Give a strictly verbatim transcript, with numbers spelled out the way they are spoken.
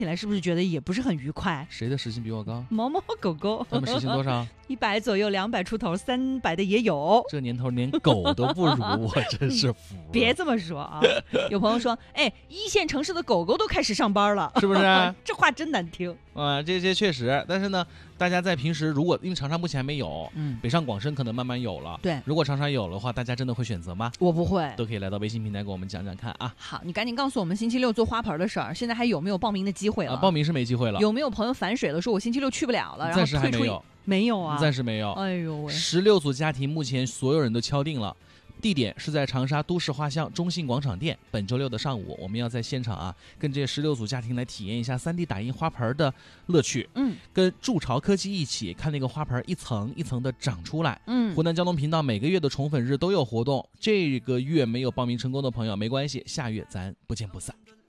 起来是不是觉得也不是很愉快？ 谁的时薪比我高？ 猫猫狗狗， 他们时薪多少？ 一百左右，两百出头，三百的也有。 这年头连狗都不如，我真是服了。 别这么说啊！有朋友说，哎，一线城市的狗狗都开始上班了， 是不是？ 这话真难听啊！这些确实，但是呢，大家在平时如果因为长沙目前还没有，嗯，北上广深可能慢慢有了。 对， 如果长沙有的话，大家真的会选择吗？ 我不会， 都可以来到微信平台给我们讲讲看啊。 好，你赶紧告诉我们星期六做花盆的事儿，现在还有没有报名的机会了？ 啊，报名是没机会了。 有没有朋友反水了，说我星期六去不了了，然后暂时还没有。 没有啊， 暂时没有。 哎呦喂！ 十六组家庭目前所有人都敲定了，地点是在长沙都市花乡中信广场店。本周六的上午，我们要在现场啊，跟这十六组家庭来体验一下 三 D 打印花盆的乐趣。嗯，跟筑巢科技一起看那个花盆一层一层的长出来。嗯，湖南交通频道每个月的宠粉日都有活动，这个月没有报名成功的朋友没关系，下月咱不见不散。